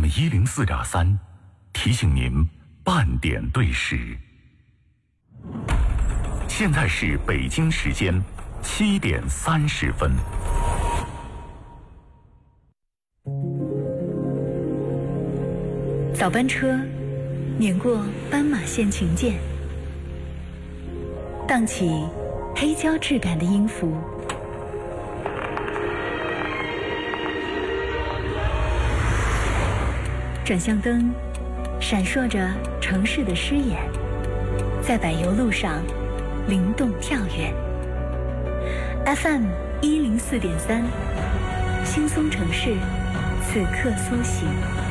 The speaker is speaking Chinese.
FM104.3，提醒您半点对时。现在是北京时间7点30分。 早班车碾过斑马线琴键，荡起黑胶质感的音符。转向灯闪烁着城市的诗眼，在柏油路上灵动跳跃。FM104.3，轻松城市，此刻苏醒。